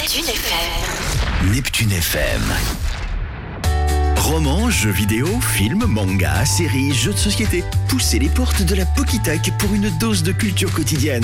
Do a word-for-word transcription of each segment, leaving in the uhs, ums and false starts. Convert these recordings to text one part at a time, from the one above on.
Neptune F M. Neptune F M. Romans, jeux vidéo, films, mangas, séries, jeux de société. Poussez les portes de la Pokitech pour une dose de culture quotidienne.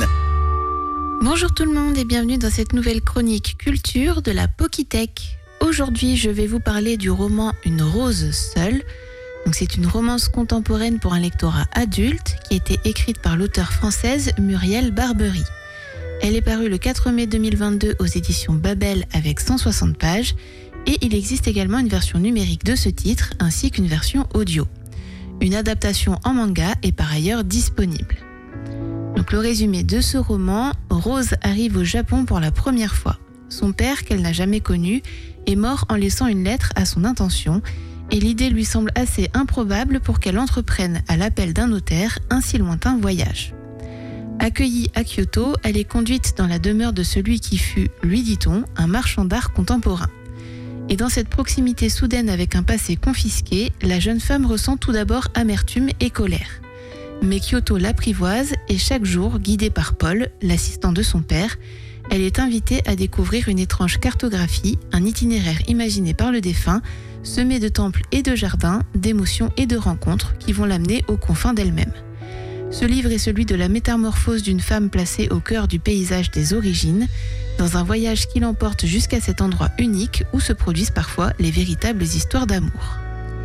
Bonjour tout le monde et bienvenue dans cette nouvelle chronique culture de la Pokitech. Aujourd'hui, je vais vous parler du roman Une rose seule. Donc, c'est une romance contemporaine pour un lectorat adulte qui a été écrite par l'auteure française Muriel Barbery. Elle est parue le quatre mai deux mille vingt-deux aux éditions Babel avec cent soixante pages et il existe également une version numérique de ce titre ainsi qu'une version audio. Une adaptation en manga est par ailleurs disponible. Donc, le résumé de ce roman, Rose arrive au Japon pour la première fois. Son père, qu'elle n'a jamais connu, est mort en laissant une lettre à son intention et l'idée lui semble assez improbable pour qu'elle entreprenne à l'appel d'un notaire un si lointain voyage. Accueillie à Kyoto, elle est conduite dans la demeure de celui qui fut, lui dit-on, un marchand d'art contemporain. Et dans cette proximité soudaine avec un passé confisqué, la jeune femme ressent tout d'abord amertume et colère. Mais Kyoto l'apprivoise et chaque jour, guidée par Paul, l'assistant de son père, elle est invitée à découvrir une étrange cartographie, un itinéraire imaginé par le défunt, semé de temples et de jardins, d'émotions et de rencontres qui vont l'amener aux confins d'elle-même. Ce livre est celui de la métamorphose d'une femme placée au cœur du paysage des origines, dans un voyage qui l'emporte jusqu'à cet endroit unique où se produisent parfois les véritables histoires d'amour.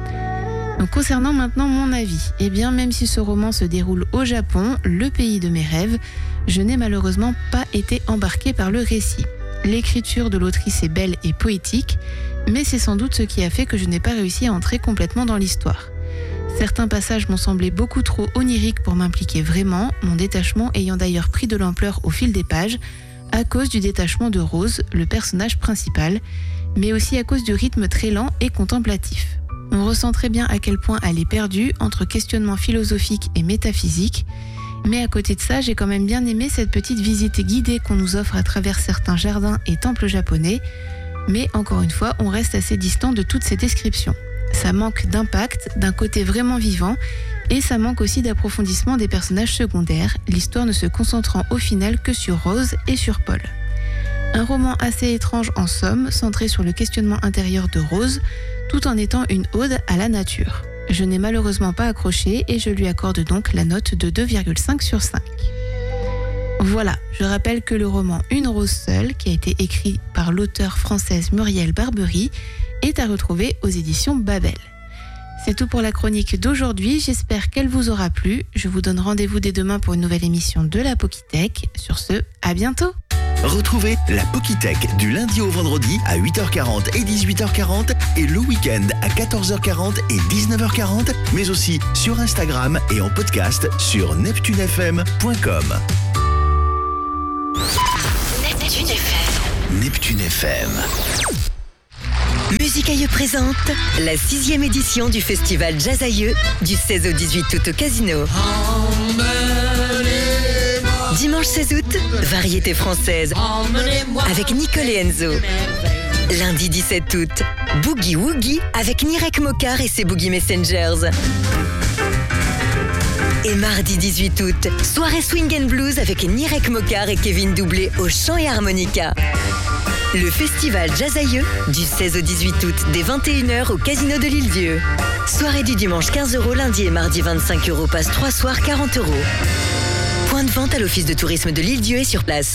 Donc, concernant maintenant mon avis, eh bien même si ce roman se déroule au Japon, le pays de mes rêves, je n'ai malheureusement pas été embarquée par le récit. L'écriture de l'autrice est belle et poétique, mais c'est sans doute ce qui a fait que je n'ai pas réussi à entrer complètement dans l'histoire. Certains passages m'ont semblé beaucoup trop oniriques pour m'impliquer vraiment, mon détachement ayant d'ailleurs pris de l'ampleur au fil des pages, à cause du détachement de Rose, le personnage principal, mais aussi à cause du rythme très lent et contemplatif. On ressent très bien à quel point elle est perdue entre questionnements philosophiques et métaphysiques, mais à côté de ça, j'ai quand même bien aimé cette petite visite guidée qu'on nous offre à travers certains jardins et temples japonais, mais encore une fois, on reste assez distant de toutes ces descriptions. Ça manque d'impact, d'un côté vraiment vivant, et ça manque aussi d'approfondissement des personnages secondaires, l'histoire ne se concentrant au final que sur Rose et sur Paul. Un roman assez étrange en somme, centré sur le questionnement intérieur de Rose, tout en étant une ode à la nature. Je n'ai malheureusement pas accroché et je lui accorde donc la note de deux virgule cinq sur cinq. Voilà, je rappelle que le roman Une rose seule, qui a été écrit par l'auteure française Muriel Barbery, est à retrouver aux éditions Babel. C'est tout pour la chronique d'aujourd'hui, j'espère qu'elle vous aura plu. Je vous donne rendez-vous dès demain pour une nouvelle émission de la Pokitech. Sur ce, à bientôt. Retrouvez la Pokitech du lundi au vendredi à huit heures quarante et dix-huit heures quarante et le week-end à quatorze heures quarante et dix-neuf heures quarante, mais aussi sur Instagram et en podcast sur neptune f m point com. Neptune F M. Neptune F M. Musicailleux présente la sixième édition du festival Jazz Aïeux du seize au dix-huit août au Casino. Dimanche seize août, variété française avec Nicole et Enzo. Lundi dix-sept août, Boogie Woogie avec Nirek Mokar et ses Boogie Messengers. Et mardi dix-huit août, soirée Swing and Blues avec Nirek Mokar et Kevin Doublé au chant et harmonica. Le festival Jazz Aïeux du seize au dix-huit août dès vingt et une heures au Casino de l'Île-Dieu. Soirée du dimanche quinze euros, lundi et mardi vingt-cinq euros, passe trois soirs quarante euros. Point de vente à l'office de tourisme de l'Île-Dieu et sur place.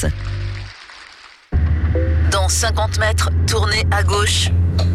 Dans cinquante mètres, tournez à gauche.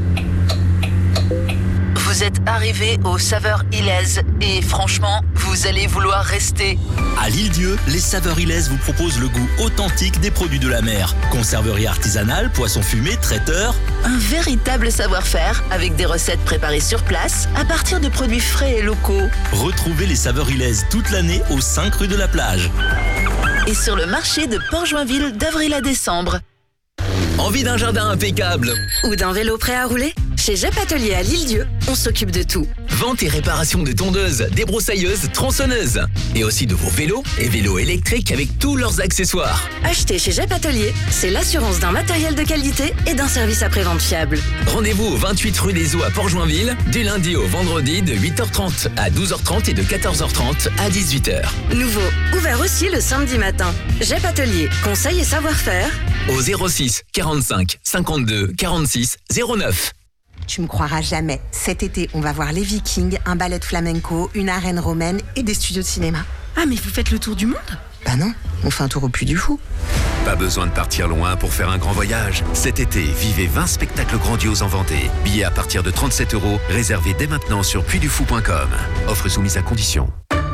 Vous êtes arrivé aux Saveurs Ilaises et franchement, vous allez vouloir rester. À l'Île-Dieu, les Saveurs Ilaises vous proposent le goût authentique des produits de la mer. Conserverie artisanale, poissons fumés, traiteurs. Un véritable savoir-faire avec des recettes préparées sur place à partir de produits frais et locaux. Retrouvez les Saveurs Ilaises toute l'année aux cinq rue de la Plage. Et sur le marché de Port-Joinville d'avril à décembre. Envie d'un jardin impeccable Ou d'un vélo prêt à rouler ? Chez J E P Atelier à l'Île-Dieu, on s'occupe de tout. Vente et réparation de tondeuses, débroussailleuses, tronçonneuses. Et aussi de vos vélos et vélos électriques avec tous leurs accessoires. Acheter chez J E P Atelier, c'est l'assurance d'un matériel de qualité et d'un service après-vente fiable. Rendez-vous au vingt-huit rue des Eaux à Port-Joinville, du lundi au vendredi de huit heures trente à douze heures trente et de quatorze heures trente à dix-huit heures. Nouveau, ouvert aussi le samedi matin. J E P Atelier, conseil et savoir-faire. Au zéro six quarante-cinq cinquante-deux quarante-six zéro neuf. Tu me croiras jamais. Cet été, on va voir les Vikings, un ballet de flamenco, une arène romaine et des studios de cinéma. Ah, mais vous faites le tour du monde ? Bah non, on fait un tour au Puy du Fou. Pas besoin de partir loin pour faire un grand voyage. Cet été, vivez vingt spectacles grandioses en Vendée. Billets à partir de trente-sept euros, réservés dès maintenant sur puy du fou point com. Offre soumise à condition.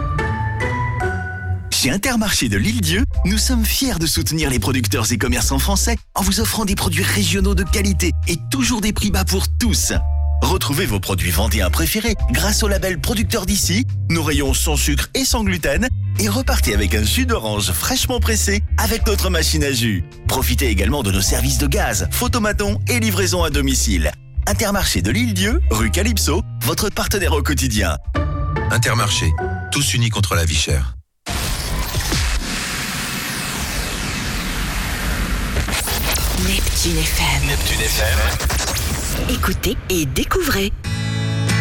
Chez Intermarché de l'Île-Dieu, nous sommes fiers de soutenir les producteurs et commerçants français en vous offrant des produits régionaux de qualité et toujours des prix bas pour tous. Retrouvez vos produits vendéens préférés grâce au label Producteur d'ici, nos rayons sans sucre et sans gluten, et repartez avec un jus d'orange fraîchement pressé avec notre machine à jus. Profitez également de nos services de gaz, photomaton et livraison à domicile. Intermarché de l'Île-Dieu, rue Calypso, votre partenaire au quotidien. Intermarché, tous unis contre la vie chère. Neptune F M. Neptune F M. Écoutez et découvrez.